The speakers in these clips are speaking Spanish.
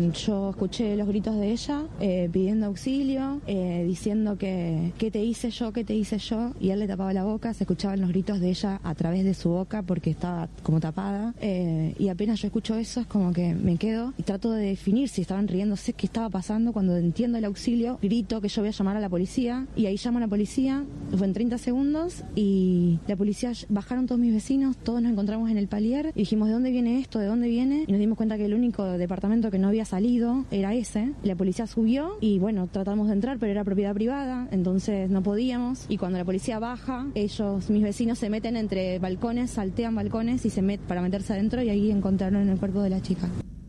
yo escuché los gritos de ella pidiendo auxilio, diciendo que ¿qué te hice yo? ¿Qué te hice yo? Y él le tapaba la boca, se escuchaban los gritos de ella a través de su boca porque estaba como tapada, y apenas yo escucho eso es como que me quedo y trato de definir si estaban riéndose, qué estaba pasando. Cuando entiendo el auxilio, grito que yo voy a llamar a la policía y ahí llamo a la policía, fue en 30 segundos y la policía, bajaron todos mis vecinos, todos nos encontramos en el palier y dijimos ¿de dónde viene esto? ¿De dónde viene? Y nos dimos cuenta que el único departamento que no había salido era ese. La policía subió y bueno, tratamos de entrar, pero era propiedad privada, entonces no podíamos, y cuando la policía baja, ellos, mis vecinos, se meten entre balcones, saltean balcones y se meten para meterse adentro, y ahí encontraron el cuerpo de la chica.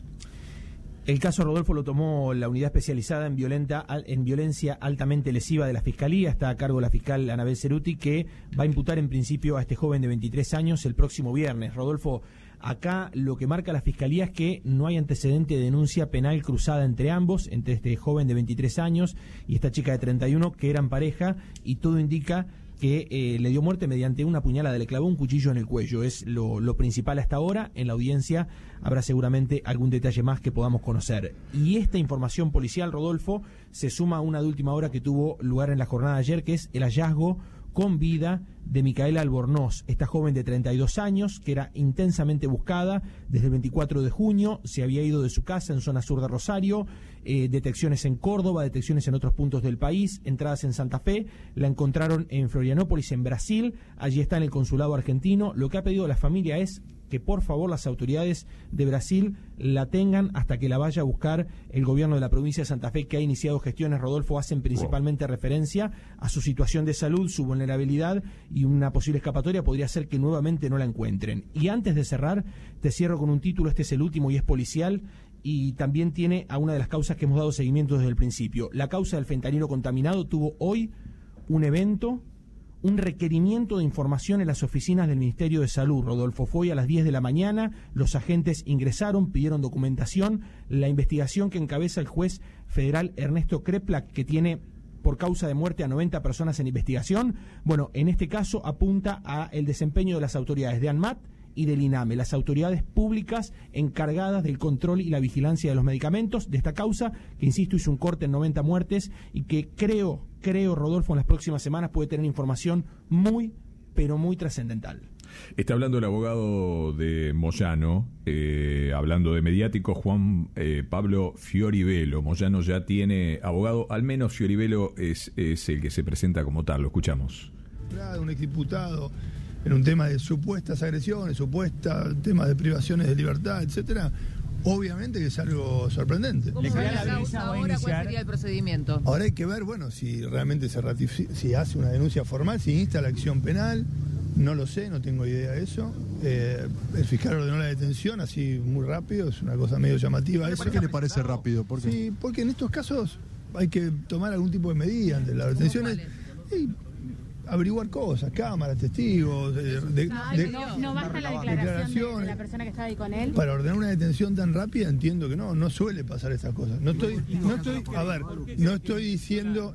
El caso, Rodolfo, lo tomó la unidad especializada en violencia altamente lesiva de la Fiscalía. Está a cargo la fiscal Anabel Ceruti, que va a imputar en principio a este joven de 23 años el próximo viernes. Rodolfo, acá lo que marca la Fiscalía es que no hay antecedente de denuncia penal cruzada entre ambos, entre este joven de 23 años y esta chica de 31, que eran pareja, y todo indica que le dio muerte mediante una puñalada, le clavó un cuchillo en el cuello. Es lo principal hasta ahora. En la audiencia habrá seguramente algún detalle más que podamos conocer. Y esta información policial, Rodolfo, se suma a una de última hora que tuvo lugar en la jornada de ayer, que es el hallazgo con vida de Micaela Albornoz, esta joven de 32 años que era intensamente buscada desde el 24 de junio, se había ido de su casa en zona sur de Rosario, detecciones en Córdoba, detecciones en otros puntos del país, entradas en Santa Fe, la encontraron en Florianópolis, en Brasil, allí está en el consulado argentino. Lo que ha pedido la familia es que por favor las autoridades de Brasil la tengan hasta que la vaya a buscar el gobierno de la provincia de Santa Fe, que ha iniciado gestiones. Rodolfo, hacen principalmente referencia a su situación de salud, su vulnerabilidad, y una posible escapatoria podría ser que nuevamente no la encuentren. Y antes de cerrar, te cierro con un título, este es el último y es policial, y también tiene a una de las causas que hemos dado seguimiento desde el principio. La causa del fentanilo contaminado tuvo hoy un evento, un requerimiento de información en las oficinas del Ministerio de Salud. Rodolfo, fue hoy a las 10 de la mañana, los agentes ingresaron, pidieron documentación, la investigación que encabeza el juez federal Ernesto Kreplak, que tiene por causa de muerte a 90 personas en investigación, bueno, en este caso apunta a el desempeño de las autoridades de ANMAT y del INAME, las autoridades públicas encargadas del control y la vigilancia de los medicamentos de esta causa, que insisto hizo un corte en 90 muertes y que creo, Rodolfo, en las próximas semanas puede tener información muy, pero muy trascendental. Está hablando el abogado de Moyano, hablando de mediático, Juan Pablo Fioribelo. Moyano ya tiene abogado, al menos Fioribelo es el que se presenta como tal, lo escuchamos. Un exdiputado en un tema de supuestas agresiones, temas de privaciones de libertad, etcétera, obviamente que es algo sorprendente. ¿Cómo va la causa ahora? ¿Cuál sería el procedimiento? Ahora hay que ver, bueno, si realmente si hace una denuncia formal, si insta la acción penal, no lo sé, no tengo idea de eso. El fiscal ordenó la detención así muy rápido, es una cosa medio llamativa. ¿Por qué le parece rápido? ¿Por qué? Sí, porque en estos casos hay que tomar algún tipo de medida ante las detenciones. Averiguar cosas, cámaras, testigos, no basta la declaración de la persona que estaba ahí con él. Para ordenar una detención tan rápida entiendo que no suele pasar estas cosas. No estoy diciendo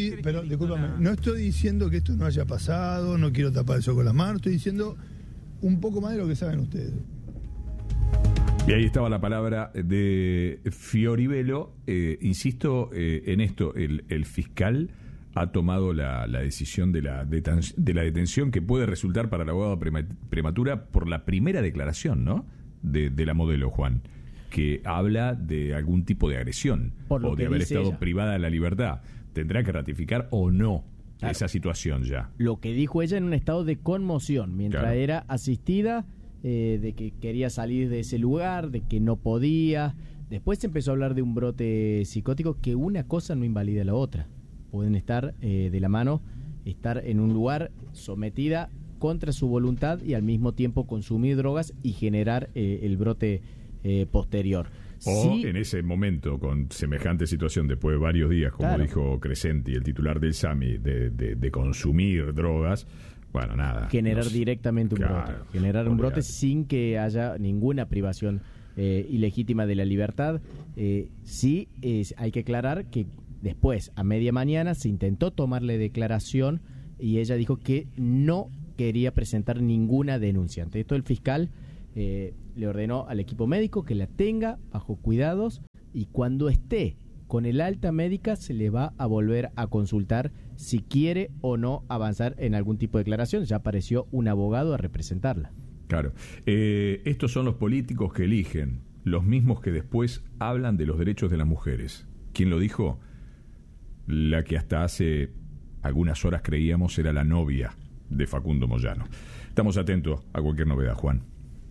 que esto no haya pasado, no quiero tapar eso con las manos, estoy diciendo un poco más de lo que saben ustedes. Y ahí estaba la palabra de Fioribelo. Insisto en esto, el fiscal ha tomado la decisión de la detención, que puede resultar para el abogado prematura por la primera declaración, ¿no?, de la modelo, Juan, que habla de algún tipo de agresión o de haber estado privada de la libertad. ¿Tendrá que ratificar o no esa situación ya? Lo que dijo ella en un estado de conmoción, mientras era asistida, de que quería salir de ese lugar, de que no podía. Después se empezó a hablar de un brote psicótico, que una cosa no invalida la otra. Pueden estar de la mano, estar en un lugar sometida contra su voluntad y al mismo tiempo consumir drogas y generar el brote posterior. O en ese momento, con semejante situación, después de varios días, como dijo Crescenti, el titular del SAMI, de consumir drogas, bueno, nada. Generar directamente un brote. Generar un brote sin que haya ninguna privación ilegítima de la libertad. Hay que aclarar que después, a media mañana, se intentó tomarle declaración y ella dijo que no quería presentar ninguna denuncia. Ante esto, el fiscal le ordenó al equipo médico que la tenga bajo cuidados y cuando esté con el alta médica se le va a volver a consultar si quiere o no avanzar en algún tipo de declaración. Ya apareció un abogado a representarla. Claro. Estos son los políticos que eligen, los mismos que después hablan de los derechos de las mujeres. ¿Quién lo dijo? La que hasta hace algunas horas creíamos era la novia de Facundo Moyano. Estamos atentos a cualquier novedad, Juan.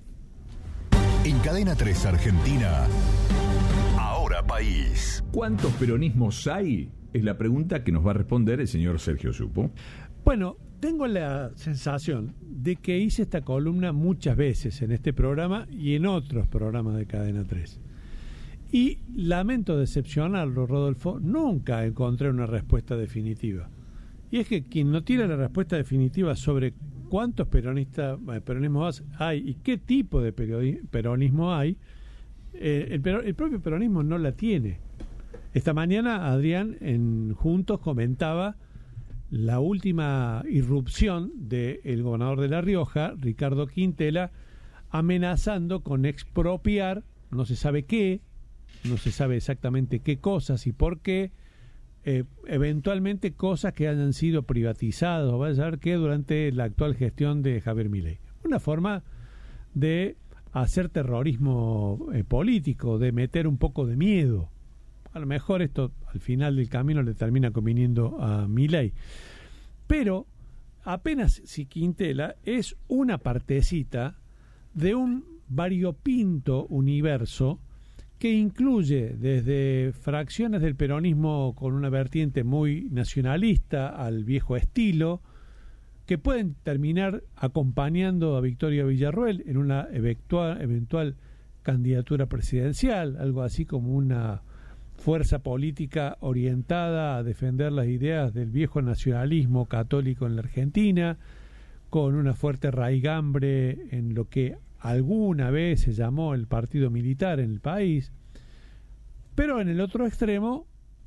En Cadena 3 Argentina, Ahora País. ¿Cuántos peronismos hay? Es la pregunta que nos va a responder el señor Sergio Supo. Bueno, tengo la sensación de que hice esta columna muchas veces en este programa y en otros programas de Cadena 3. Y lamento decepcionarlo, Rodolfo, nunca encontré una respuesta definitiva. Y es que quien no tiene la respuesta definitiva sobre cuántos peronismos hay y qué tipo de peronismo hay, el propio peronismo no la tiene. Esta mañana Adrián en Juntos comentaba la última irrupción del gobernador de La Rioja, Ricardo Quintela, amenazando con expropiar, no se sabe qué, no se sabe exactamente qué cosas y por qué, eventualmente cosas que hayan sido privatizadas o vaya a saber qué durante la actual gestión de Javier Milei. Una forma de hacer terrorismo político, de meter un poco de miedo. A lo mejor esto al final del camino le termina conviniendo a Milei. Pero apenas si Quintela es una partecita de un variopinto universo que incluye desde fracciones del peronismo con una vertiente muy nacionalista al viejo estilo, que pueden terminar acompañando a Victoria Villarruel en una eventual candidatura presidencial, algo así como una fuerza política orientada a defender las ideas del viejo nacionalismo católico en la Argentina, con una fuerte raigambre en lo que alguna vez se llamó el partido militar en el país. Pero en el otro extremo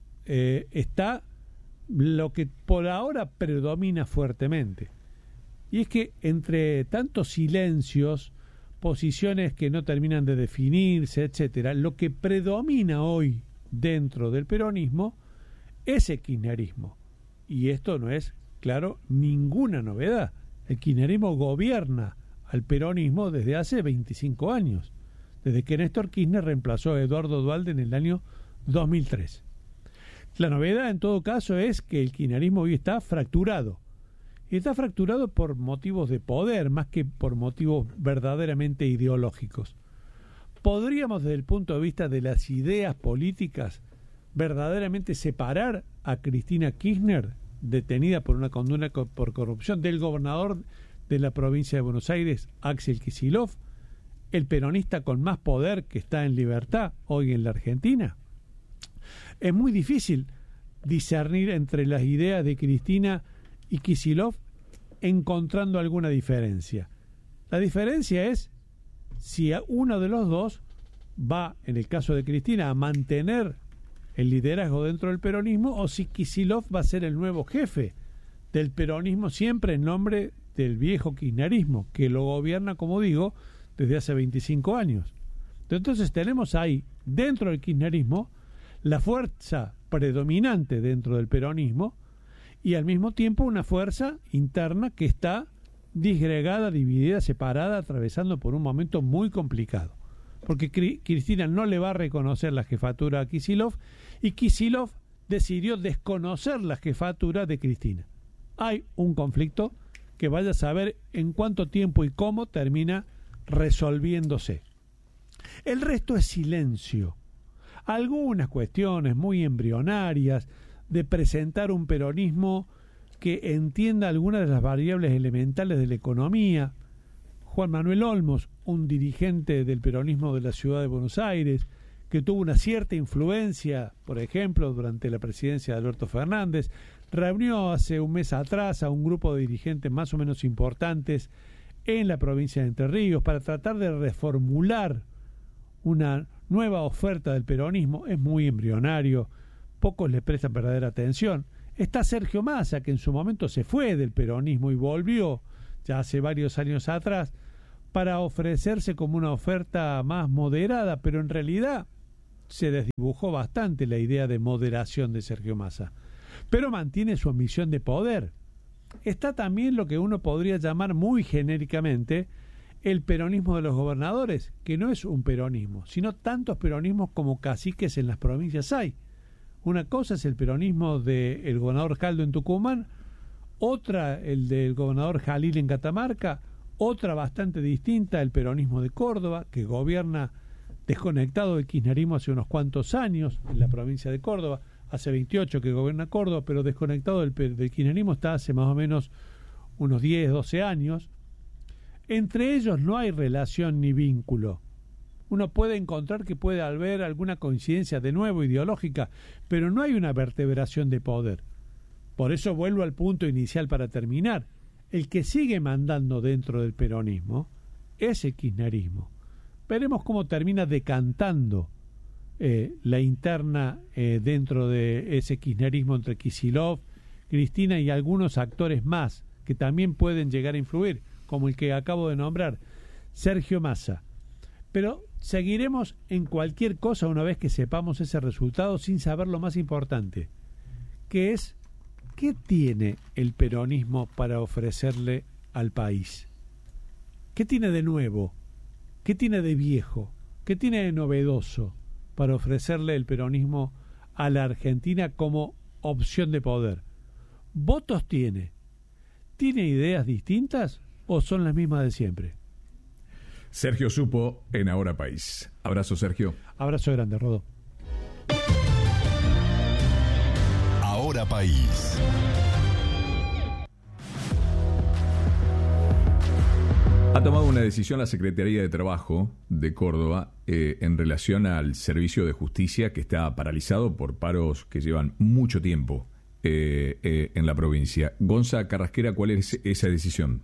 está lo que por ahora predomina fuertemente, y es que entre tantos silencios, posiciones que no terminan de definirse, etcétera, lo que predomina hoy dentro del peronismo es el kirchnerismo, y esto no es, claro, ninguna novedad. El kirchnerismo gobierna al peronismo desde hace 25 años, desde que Néstor Kirchner reemplazó a Eduardo Duhalde en el año 2003. La novedad en todo caso es que el kirchnerismo hoy está fracturado. Y está fracturado por motivos de poder, más que por motivos verdaderamente ideológicos. ¿Podríamos, desde el punto de vista de las ideas políticas, verdaderamente separar a Cristina Kirchner, detenida por una condena por corrupción, del gobernador de la provincia de Buenos Aires, Axel Kicillof, el peronista con más poder que está en libertad hoy en la Argentina? Es muy difícil discernir entre las ideas de Cristina y Kicillof encontrando alguna diferencia. La diferencia es si uno de los dos va, en el caso de Cristina, a mantener el liderazgo dentro del peronismo, o si Kicillof va a ser el nuevo jefe del peronismo, siempre en nombre del viejo kirchnerismo, que lo gobierna, como digo, desde hace 25 años. Entonces tenemos ahí, dentro del kirchnerismo, la fuerza predominante dentro del peronismo y al mismo tiempo una fuerza interna que está disgregada, dividida, separada, atravesando por un momento muy complicado. Porque Cristina no le va a reconocer la jefatura a Kicillof y Kicillof decidió desconocer la jefatura de Cristina. Hay un conflicto que vaya a saber en cuánto tiempo y cómo termina resolviéndose. El resto es silencio. Algunas cuestiones muy embrionarias de presentar un peronismo que entienda algunas de las variables elementales de la economía. Juan Manuel Olmos, un dirigente del peronismo de la ciudad de Buenos Aires, que tuvo una cierta influencia, por ejemplo, durante la presidencia de Alberto Fernández, reunió hace un mes atrás a un grupo de dirigentes más o menos importantes en la provincia de Entre Ríos para tratar de reformular una nueva oferta del peronismo. Es muy embrionario, pocos le prestan verdadera atención. Está Sergio Massa, que en su momento se fue del peronismo y volvió ya hace varios años atrás para ofrecerse como una oferta más moderada, pero en realidad se desdibujó bastante la idea de moderación de Sergio Massa, pero mantiene su ambición de poder. Está también lo que uno podría llamar muy genéricamente el peronismo de los gobernadores, que no es un peronismo, sino tantos peronismos como caciques en las provincias hay. Una cosa es el peronismo del gobernador Caldo en Tucumán, otra el del gobernador Jalil en Catamarca, otra bastante distinta el peronismo de Córdoba, que gobierna desconectado del kirchnerismo hace unos cuantos años en la provincia de Córdoba, hace 28 que gobierna Córdoba, pero desconectado del kirchnerismo está hace más o menos unos 10, 12 años. Entre ellos no hay relación ni vínculo. Uno puede encontrar que puede haber alguna coincidencia de nuevo ideológica, pero no hay una vertebración de poder. Por eso vuelvo al punto inicial para terminar. El que sigue mandando dentro del peronismo es el kirchnerismo. Veremos cómo termina decantando la interna dentro de ese kirchnerismo entre Kicillof, Cristina y algunos actores más que también pueden llegar a influir, como el que acabo de nombrar, Sergio Massa. Pero seguiremos en cualquier cosa una vez que sepamos ese resultado sin saber lo más importante, que es ¿qué tiene el peronismo para ofrecerle al país? ¿Qué tiene de nuevo? ¿Qué tiene de viejo? ¿Qué tiene de novedoso para ofrecerle el peronismo a la Argentina como opción de poder? ¿Votos tiene? ¿Tiene ideas distintas o son las mismas de siempre? Sergio Supo en Ahora País. Abrazo, Sergio. Abrazo grande, Rodó. Ahora País. Ha tomado una decisión la Secretaría de Trabajo de Córdoba en relación al servicio de justicia que está paralizado por paros que llevan mucho tiempo en la provincia. Gonza Carrasquera, ¿cuál es esa decisión?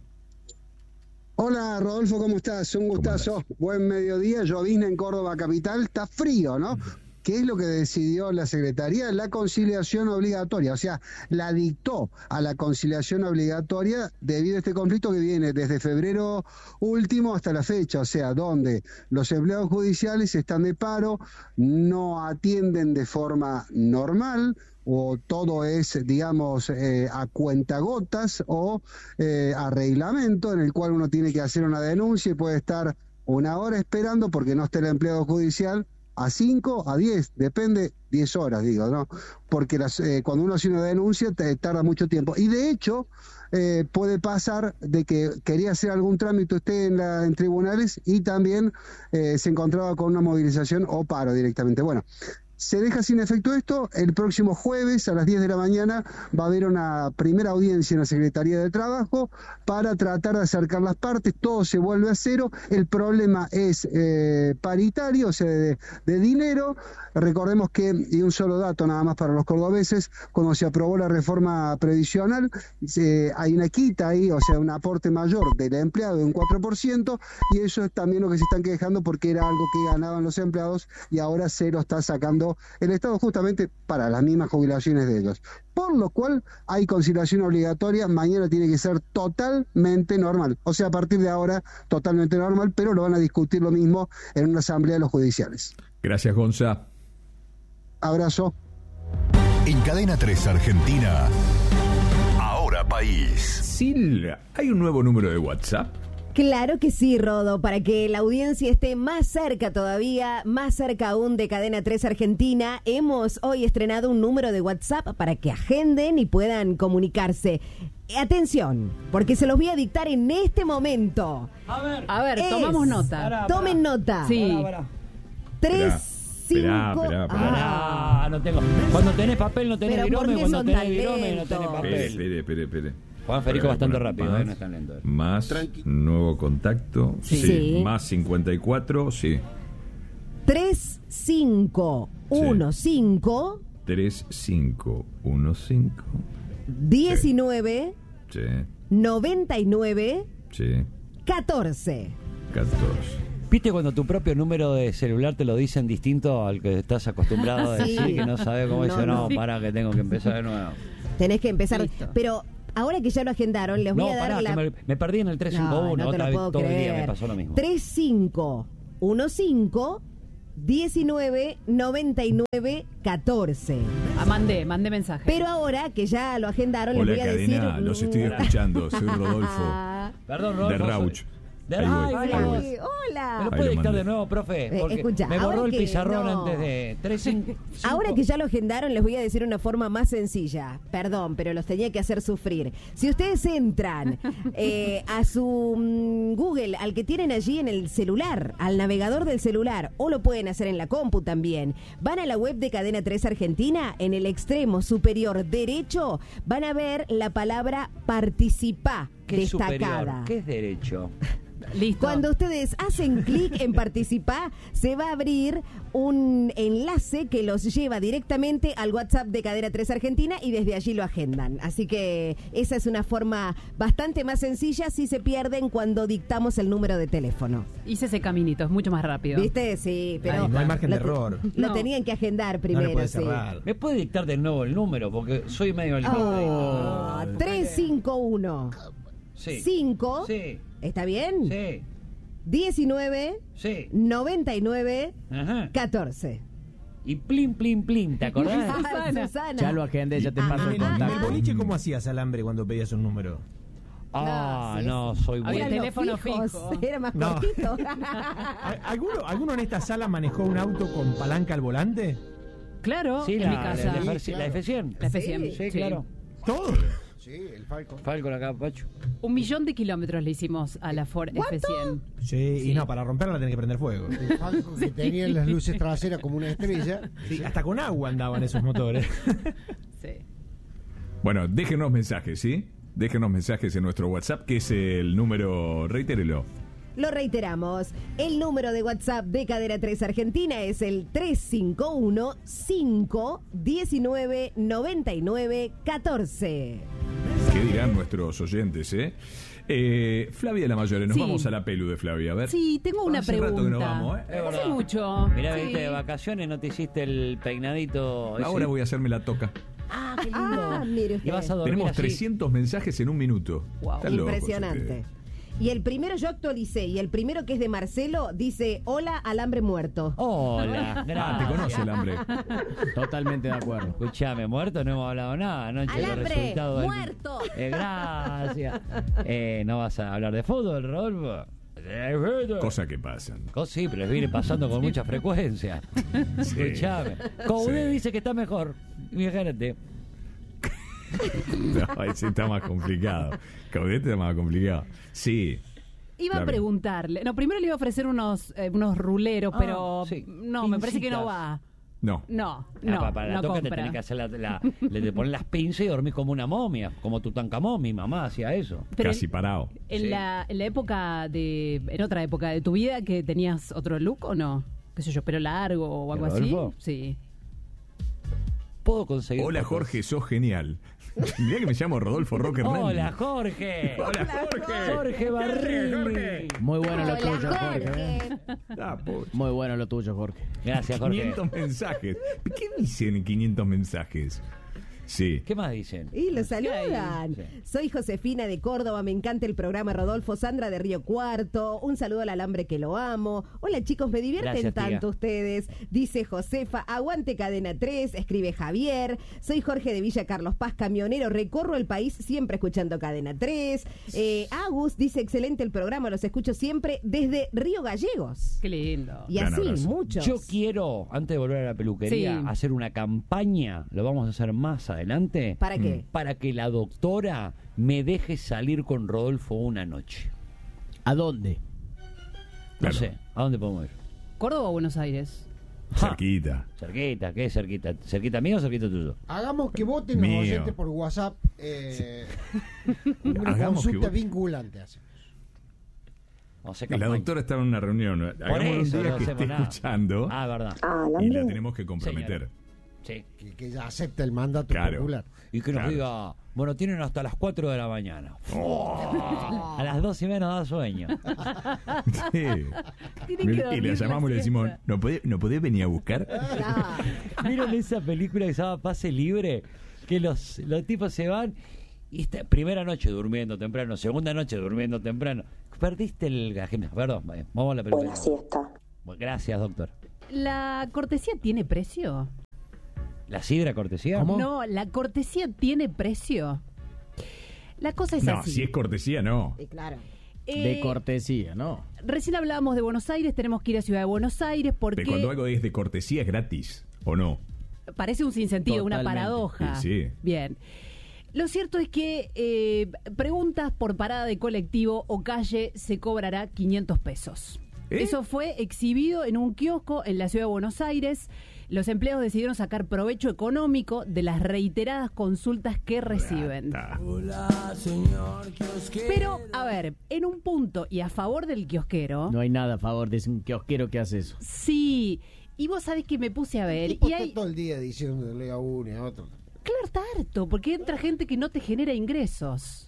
Hola Rodolfo, ¿cómo estás? Un gustazo. Buen mediodía, llovizna en Córdoba capital, está frío, ¿no? ¿Qué es lo que decidió la Secretaría? La conciliación obligatoria, o sea, la dictó a la conciliación obligatoria debido a este conflicto que viene desde febrero último hasta la fecha, o sea, donde los empleados judiciales están de paro, no atienden de forma normal, o todo es, digamos, a cuentagotas o a reglamento, en el cual uno tiene que hacer una denuncia y puede estar una hora esperando porque no está el empleado judicial, a 5, a 10, depende, 10 horas, digo, ¿no? Porque cuando uno hace una denuncia tarda mucho tiempo. Y de hecho, puede pasar de que quería hacer algún trámite usted en tribunales y también se encontraba con una movilización o paro directamente. Bueno, se deja sin efecto esto. El próximo jueves a las 10 de la mañana va a haber una primera audiencia en la Secretaría de Trabajo para tratar de acercar las partes. Todo se vuelve a cero. El problema es paritario, o sea, de dinero. Recordemos que, y un solo dato nada más para los cordobeses, cuando se aprobó la reforma previsional, hay una quita ahí, o sea, un aporte mayor del empleado de un 4%, y eso es también lo que se están quejando porque era algo que ganaban los empleados y ahora se lo está sacando el Estado justamente para las mismas jubilaciones de ellos. Por lo cual hay conciliación obligatoria, mañana tiene que ser totalmente normal, o sea, a partir de ahora totalmente normal, pero lo van a discutir lo mismo en una asamblea de los judiciales. Gracias, Gonza. Abrazo. En Cadena 3 Argentina, Ahora País. Sil, ¿hay un nuevo número de WhatsApp? Claro que sí, Rodo, para que la audiencia esté más cerca todavía, más cerca aún de Cadena 3 Argentina, hemos hoy estrenado un número de WhatsApp para que agenden y puedan comunicarse. Atención, porque se los voy a dictar en este momento. A ver, tomamos nota. Tomen nota. Sí. 3, 5... no tengo. Cuando tenés papel no tenés virome, cuando tenés virome no tenés papel. Espere. Juan Federico bastante rápido, no es tan lento. Más nuevo contacto, sí. Más 54, sí. 3515 3515 19 sí. 99 sí. 14. ¿Viste cuando tu propio número de celular te lo dicen distinto al que estás acostumbrado a decir, Sí. que no sabes cómo dice? No, para que tengo que empezar de nuevo. Tenés que empezar. Listo. Pero ahora que ya lo agendaron, les voy a dar la... me perdí en el 351, no te otra lo vez puedo todo creer. el día me pasó lo mismo. 3515 19 99 14. Mandé mensaje. Pero ahora que ya lo agendaron, Hola, les voy a cadena, decir. los estoy escuchando. Soy Rodolfo. Perdón, Rodolfo. De Rauch. Ahí voy. Hola. ¿Me lo puede dictar de nuevo, profe? Porque escucha, me borró ahora el que pizarrón no. antes de 3, 5. Ahora que ya lo agendaron, les voy a decir una forma más sencilla. Perdón, pero los tenía que hacer sufrir. Si ustedes entran a su Google, al que tienen allí en el celular, al navegador del celular, o lo pueden hacer en la compu también, van a la web de Cadena 3 Argentina, en el extremo superior derecho, van a ver la palabra participá ¿Qué es destacada. superior? ¿Qué es derecho? Listo. Cuando ustedes hacen clic en participar, se va a abrir un enlace que los lleva directamente al WhatsApp de Cadena 3 Argentina y desde allí lo agendan. Así que esa es una forma bastante más sencilla si se pierden cuando dictamos el número de teléfono. Hice ese caminito, es mucho más rápido. ¿Viste? Sí, pero no hay margen de error. Lo No. tenían que agendar No primero, le puede sí. cerrar. ¿Me puede dictar de nuevo el número? Porque soy medio limitado. 351 Sí. 5. Sí. ¿Está bien? Sí. 19 Sí. 99 Ajá. 14. Y plin, plin, plin, ¿te acordás? Susana. Ya lo agendé, ya te paso el En el contacto. boliche, ¿cómo hacías alambre cuando pedías un número? Ah, sí, no, soy Había bueno. el teléfono fijos, fijo. Era más No. cortito. ¿Alguno en esta sala manejó un auto con palanca al volante? Claro, Sí, en mi la casa. F100. La F100. Sí, claro. ¿Todo? Sí, el Falcon. Falcon acá, Pacho. 1.000.000 de kilómetros le hicimos a la Ford F100. Sí, y no, para romperla tenés que prender fuego. El Falcon que tenía las luces traseras como una estrella. Sí, hasta con agua andaban esos motores. Sí. Bueno, déjenos mensajes, ¿sí? Déjenos mensajes en nuestro WhatsApp, que es el número, reitérelo. Lo reiteramos, el número de WhatsApp de Cadena 3 Argentina es el 351-519-99-14. ¿Qué dirán nuestros oyentes, Flavia de la Mayore, nos Sí. vamos a la pelu de Flavia, a ver. Sí, tengo una Hace pregunta. rato que no vamos, Es verdad. Hace mucho. Mirá, Sí. viste de vacaciones, no te hiciste el peinadito. Ahora ese? voy a hacerme la toca. Ah, qué lindo. Ah, mire Y vas a usted. dormir Tenemos así. 300 mensajes en un minuto. Wow. Están locos Impresionante. ustedes. Y el primero yo actualicé, y el primero que es de Marcelo dice, hola, alambre muerto. Hola, gracias. Ah, te conoce el hambre. Totalmente de acuerdo. Escuchame, muerto, no hemos hablado nada anoche. del ¡Alambre, resultado del- muerto! Gracias. ¿No vas a hablar de fútbol, Rodolfo? Cosas que pasan. Sí, pero les viene pasando con mucha frecuencia. Sí. Escuchame. Coudet Sí. dice que está mejor. Imagínate. No, ese está más complicado. Caudete está más complicado. Sí. Iba Claro. a preguntarle. No, primero le iba a ofrecer unos Ah, ruleros, pero sí. no, me parece que no va. No. No, Para la no toca te compra. tenés que hacer le pones las pinzas y dormís como una momia, como Tutankamón. Mi mamá hacía eso. Pero Casi parado. En Sí. la época en otra época de tu vida, que tenías otro look o no? ¿Qué sé yo, pelo largo o algo así? ¿Rodolfo? Sí. Puedo conseguir. Hola fotos. Jorge, sos genial. Mirá que me llamo Rodolfo Roque Hernández. Hola Jorge. Hola Jorge. Jorge Barrini. Muy bueno lo Hola, tuyo, Jorge. Jorge. Ah, pobre. Muy bueno lo tuyo, Jorge. Gracias, Jorge. 500 mensajes. ¿Qué dicen en 500 mensajes? Sí. ¿Qué más dicen? Y lo saludan. Sí. Soy Josefina de Córdoba, me encanta el programa Rodolfo. Sandra de Río Cuarto, un saludo al alambre que lo amo. Hola chicos, me divierten Gracias, tía. tanto ustedes. Dice Josefa, aguante Cadena 3, escribe Javier. Soy Jorge de Villa Carlos Paz, camionero, recorro el país siempre escuchando Cadena 3. Agus dice, excelente el programa, los escucho siempre desde Río Gallegos. Qué lindo. Y Gran así, abrazo. muchos. Yo quiero, antes de volver a la peluquería, Sí. hacer una campaña, lo vamos a hacer más adelante. ¿Para qué? Para que la doctora me deje salir con Rodolfo una noche. ¿A dónde? No Claro. sé, ¿a dónde podemos ir? ¿Córdoba o Buenos Aires? Cerquita. Cerquita, ¿qué es cerquita? ¿Cerquita mío o cerquita tuyo? Hagamos que voten los Mío. oyentes por WhatsApp. Una Hagamos que consulta voten. vinculante. Hacemos. No sé, La campaña. doctora estaba en una reunión. Hagamos un eso día no que hacemos esté nada. escuchando Ah, verdad. y la tenemos que comprometer. Sí. Que ella acepta el mandato Claro. popular. Y que nos Claro. diga, bueno, tienen hasta las 4 de la mañana. A las 2:30 nos da sueño. Sí. Tienen que Y dormir le la llamamos y le decimos, siesta. ¿no podés venir a buscar? ¿Vieron esa película que se llama Pase Libre? Que los tipos se van y primera noche durmiendo temprano, segunda noche durmiendo temprano. Perdiste el... Perdón, vamos a la película. Buena siesta. Gracias, doctor. ¿La cortesía tiene precio? ¿La sidra cortesía? ¿Cómo? No, ¿la cortesía tiene precio? La cosa es así. No, si es cortesía, no. Claro. De cortesía, ¿no? Recién hablábamos de Buenos Aires, tenemos que ir a Ciudad de Buenos Aires porque... Pero cuando algo es de cortesía es gratis, ¿o no? Parece un sinsentido, una paradoja. Sí. Bien. Lo cierto es que preguntas por parada de colectivo o calle se cobrará 500 pesos. Eso fue exhibido en un kiosco en la Ciudad de Buenos Aires. Los empleados decidieron sacar provecho económico de las reiteradas consultas que reciben. Hola, señor kiosquero. Pero, a ver, en un punto y a favor del kiosquero... No hay nada a favor de un kiosquero que hace eso. Sí, y vos sabés que me puse a ver... El tipo y está hay... todo el día diciéndole a uno y a otro. Claro, está harto, porque entra gente que no te genera ingresos.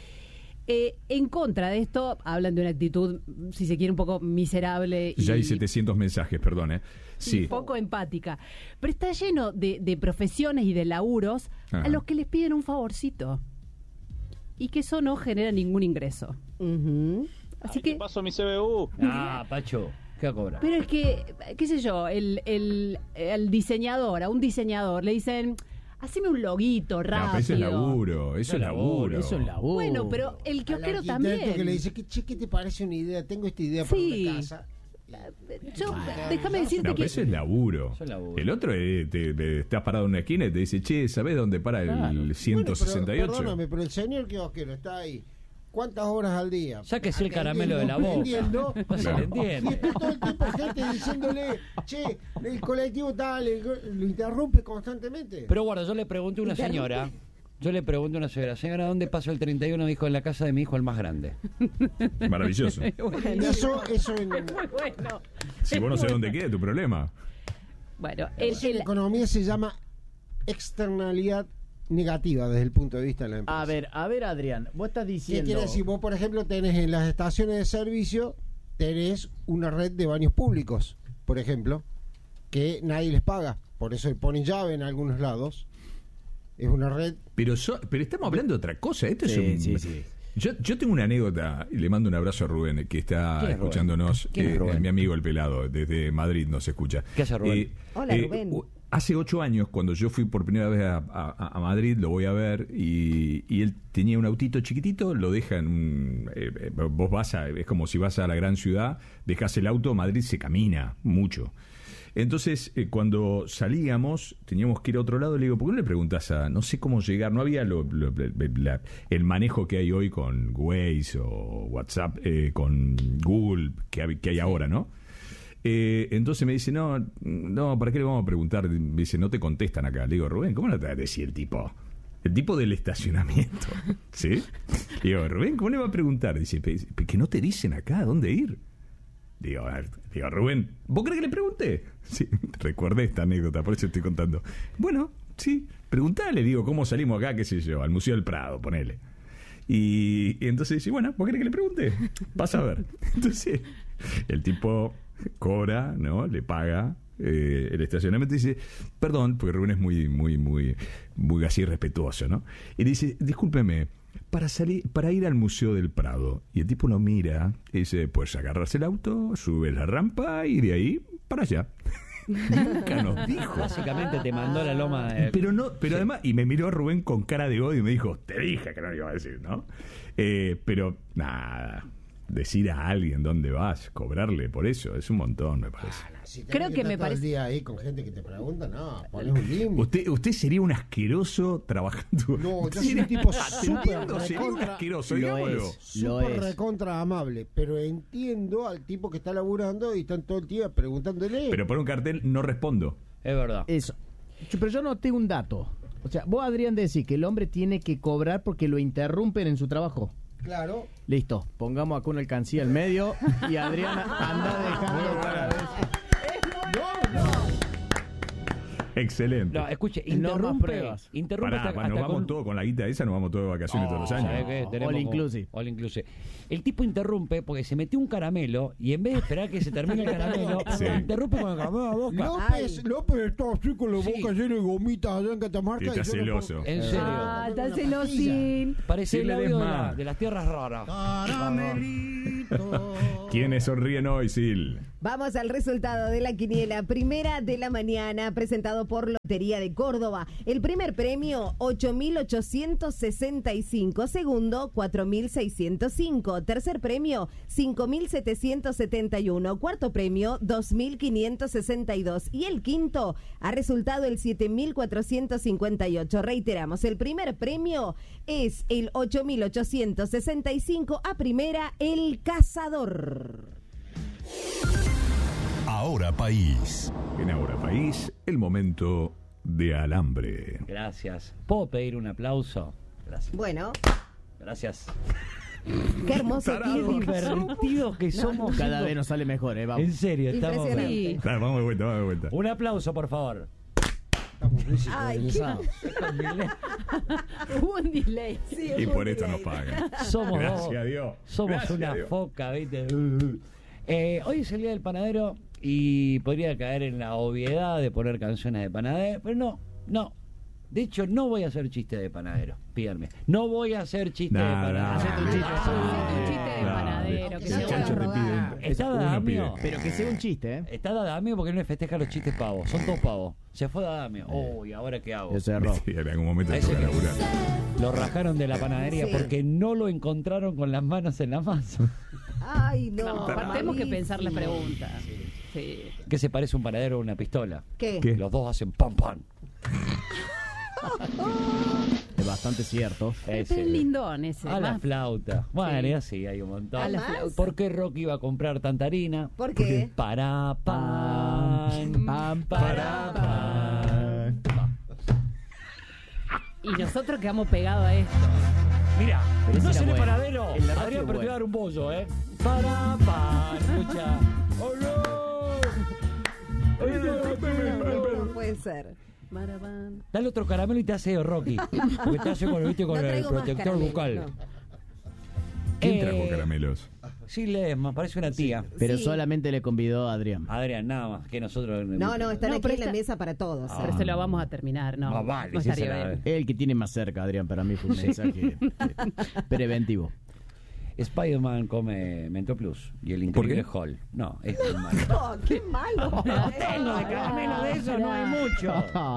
En contra de esto, hablan de una actitud, si se quiere, un poco miserable. Ya hay 700 mensajes, perdón, Sí. Poco empática. Pero está lleno de profesiones y de laburos a los que les piden un favorcito. Y que eso no genera ningún ingreso. Así que... ¿Qué pasó mi CBU? Pacho, ¿qué va a cobrar? Pero es que, qué sé yo, el diseñador, a un diseñador le dicen... Haceme un loguito rápido. No, pero eso es laburo, eso es laburo. Eso es laburo. Bueno, pero el kiosquero también. Que le dice, ¿qué te parece una idea? Tengo esta idea para una casa. Déjame decirte que... Eso es laburo. El otro te estás parado en una esquina y te dice, che, ¿sabés dónde para el 168? Bueno, perdóname, pero el señor kiosquero está ahí. ¿Cuántas horas al día? Sáquese el caramelo de la boca. Entiendo. No se le entiende. Y está todo el tiempo gente diciéndole, che, el colectivo tal, lo interrumpe constantemente. Pero guarda, yo le pregunté a una señora, señora, ¿dónde pasó el 31? Dijo, en la casa de mi hijo, el más grande. Maravilloso. Eso en... Es muy bueno. Si vos no sabés dónde queda, es tu problema. Bueno, en economía se llama externalidad negativa desde el punto de vista de la empresa. A ver, Adrián, vos estás diciendo... ¿Qué quiere decir? Vos, por ejemplo, tenés en las estaciones de servicio, tenés una red de baños públicos, por ejemplo, que nadie les paga. Por eso ponen llave en algunos lados. Es una red... Pero estamos hablando de otra cosa. Esto es un... Sí. Yo tengo una anécdota y le mando un abrazo a Rubén, que está escuchándonos. Mi amigo el pelado, desde Madrid nos escucha. ¿Qué hace Rubén? Hola, Rubén. Hace 8 años, cuando yo fui por primera vez a Madrid, lo voy a ver, y él tenía un autito chiquitito, lo deja en vos vas es como si vas a la gran ciudad, dejas el auto, Madrid se camina mucho. Entonces, cuando salíamos, teníamos que ir a otro lado, le digo, ¿por qué no le preguntas no sé cómo llegar? No había el manejo que hay hoy con Waze o WhatsApp, con Google, que hay ahora, ¿no? Entonces me dice, no, ¿para qué le vamos a preguntar? Me dice, no te contestan acá. Le digo, Rubén, ¿cómo no te va a decir el tipo? El tipo del estacionamiento, ¿sí? Le digo, Rubén, ¿cómo le va a preguntar? Dice, que no te dicen acá, ¿dónde ir? Digo, Rubén, ¿vos crees que le pregunté? Sí, recuerdé esta anécdota, por eso estoy contando. Bueno, sí, preguntale, digo, ¿cómo salimos acá, qué sé yo, al Museo del Prado, ponele? Y entonces dice, bueno, ¿vos crees que le pregunté? Vas a ver. Entonces, el tipo cobra, ¿no? Le paga el estacionamiento y dice, perdón, porque Rubén es muy así respetuoso, ¿no? Y dice, discúlpeme, para ir al Museo del Prado. Y el tipo lo mira y dice, pues agarras el auto, subes la rampa y de ahí para allá. Nunca nos dijo. Básicamente te mandó la loma de... Pero además, y me miró Rubén con cara de odio y me dijo, te dije que no iba a decir, ¿no? Pero nada, decir a alguien dónde vas, cobrarle por eso, es un montón, me parece. Si creo que me parece. El día ahí con gente que te pregunta, no, ponés un límite. Usted sería un asqueroso trabajando. No, yo soy un tipo súper asqueroso, súper recontra amable, pero entiendo al tipo que está laburando y están todo el día preguntándole. Pero por un cartel no respondo. Es verdad. Eso. Pero yo noté un dato. O sea, vos, Adrián, decís que el hombre tiene que cobrar porque lo interrumpen en su trabajo. Claro. Listo, pongamos acá una alcancía al medio y Adrián anda dejando cada vez. Excelente. No, escuche, interrumpe Pará, nos vamos todos con la guita esa, nos vamos todos de vacaciones todos los años. All inclusive. All inclusive. El tipo interrumpe porque se metió un caramelo y en vez de esperar que se termine el caramelo, interrumpe con el caramelo a la boca. López está así con la boca llena de gomitas allá en Catamarca. Está celoso. En serio. Está celosín. Parece el audio de las tierras raras. ¿Quiénes sonríen hoy, Sil? Vamos al resultado de la quiniela. Primera de la mañana, presentado por Lotería de Córdoba. El primer premio, 8.865. Segundo, 4.605. Tercer premio, 5.771. Cuarto premio, 2.562. Y el quinto, ha resultado el 7.458. Reiteramos, el primer premio es el 8.865. A primera, El Cazador. Ahora País. En Ahora País, el momento de alambre. Gracias. ¿Puedo pedir un aplauso? Gracias. Bueno. Gracias. Qué hermoso Qué divertidos que somos. Cada vez nos sale mejor, vamos. En serio, estamos bien. Claro, vamos de vuelta. Un aplauso, por favor. Ay, Hubo un delay. Sí, Y por esto nos pagan. Somos Gracias dos. a Dios. Somos Gracias una a Dios. foca, ¿viste? Hoy es el día del panadero y podría caer en la obviedad de poner canciones de panadero, pero no. De hecho, no voy a hacer chiste de panadero. Pídanme. No voy a hacer chiste de panadero. Hacete un chiste. Un chiste de panadero. Que El chacho te pide. Está Dadamio. Pero que sea un chiste, ¿eh? Está Dadamio porque no le festeja los chistes pavos. Son todos pavos. Se fue Dadamio. Uy, ¿ahora qué hago? Eso es error. Sí, en algún momento Ese toca que- laburar. Lo rajaron de la panadería Sí. porque no lo encontraron con las manos en la masa. Ay, no. No, tenemos que pensar las malísimo. preguntas. Sí. ¿Qué se parece un panadero a una pistola? ¿Qué? ¿Qué? Los dos hacen pam pam. Es bastante cierto. Es lindón ese. A la más. flauta. Bueno, Sí. y así hay un montón. A la flauta. ¿Por qué Rocky iba a comprar tanta harina? ¿Por qué? Para pan. Para pan. Y nosotros quedamos pegados a esto. Mira, Pero no ese es era el bueno. panadero. El de Rocky Adrián, es pero te voy a bueno. dar un bollo, ¿eh? Para pan. Escucha. ¡Oh, No puede ser. Marabán. Dale otro caramelo y te hace Rocky. Porque te hace con, ¿viste? Con No el traigo más protector caramelo, bucal. no. ¿Quién trajo caramelos? Sí, Ledesma, parece una tía. Pero Sí. solamente le convidó a Adrián. Adrián, nada más que nosotros. No, están No, aquí pero en la esta- mesa para todos. Pero se lo vamos a terminar, ¿no? Ah, vale, no sí, estaría se la- bien. El que tiene más cerca, Adrián, para mí fue un mensaje preventivo. Spider-Man come Mento Plus y el increíble Hall. No, es muy malo. No, qué malo. No tengo de caramelo de eso, no hay mucho.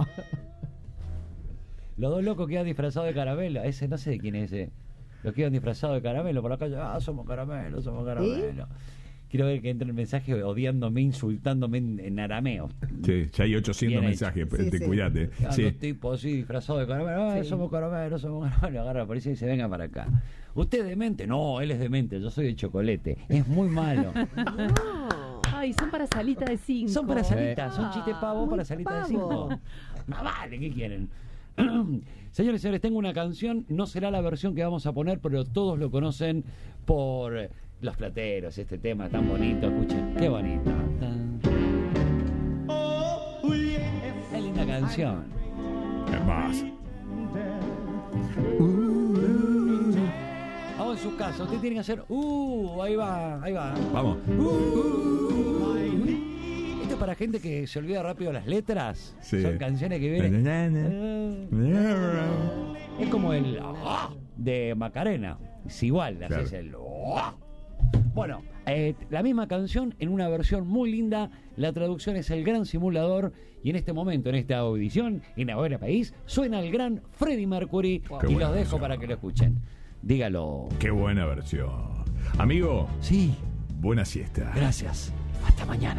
Los dos locos quedan disfrazados de caramelo. Ese no sé de quién es ese. Los quedan disfrazados de caramelo por la calle. Somos caramelo, somos caramelo. Quiero ver que entre el mensaje odiándome, insultándome en arameo. Sí, ya hay 800 Bien mensajes, Sí, te sí. cuidate. Los Sí. tipos así disfrazados de caramelo. Somos caramelo. Agarra la policía y dice, venga para acá. ¿Usted es demente? No, él es demente. Yo soy de chocolate. Es muy malo. Ay, son para salita de 5. Son para salitas, son chistes pavos para salita de pavo. 5. Más vale, ¿qué quieren? Señores y señores, tengo una canción, no será la versión que vamos a poner, pero todos lo conocen por Los Plateros, este tema tan bonito, escuchen, qué bonito. Qué linda canción. Es más. Vamos en su casa, usted tiene que hacer, ahí va. Vamos. Esto es para gente que se olvida rápido las letras. Sí. Son canciones que vienen. Es como el de Macarena. Es igual, Claro. haces el. Bueno, la misma canción en una versión muy linda. La traducción es El Gran Simulador. Y en este momento, en esta audición, en Ahora País, suena el gran Freddie Mercury. Qué Y buena los dejo versión. para que lo escuchen. Dígalo. Qué buena versión. Amigo, Sí, buena siesta. gracias. Hasta mañana.